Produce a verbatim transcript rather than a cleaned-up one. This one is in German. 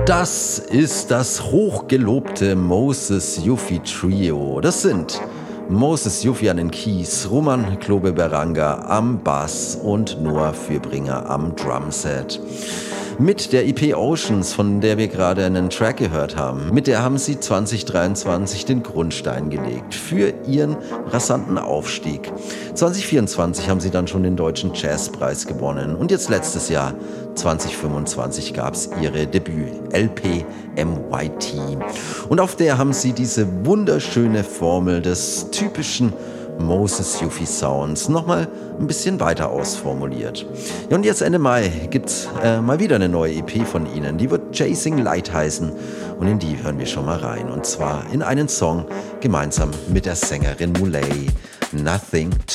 Das ist das hochgelobte Moses Yuffie Trio. Das sind Moses Yuffie an den Keys, Roman Klobe-Beranga am Bass und Noah Fürbringer am Drumset. Mit der E P Oceans, von der wir gerade einen Track gehört haben, mit der haben sie zwanzig dreiundzwanzig den Grundstein gelegt für ihren rasanten Aufstieg. zwanzig vierundzwanzig haben sie dann schon den Deutschen Jazzpreis gewonnen und jetzt letztes Jahr, zwanzig fünfundzwanzig, gab es ihre Debüt-L P M Y T. Und auf der haben sie diese wunderschöne Formel des typischen Moses Yuffie Sounds nochmal ein bisschen weiter ausformuliert. Ja, und jetzt Ende Mai gibt's äh, mal wieder eine neue E P von ihnen. Die wird Chasing Light heißen und in die hören wir schon mal rein. Und zwar in einen Song gemeinsam mit der Sängerin Muley, Nothing